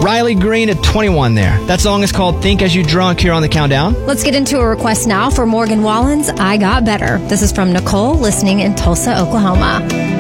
Riley Green at 21 there. That song is called Think As You Drunk here on the Countdown. Let's get into a request now for Morgan Wallen's I Got Better. This is from Nicole, listening in Tulsa, Oklahoma.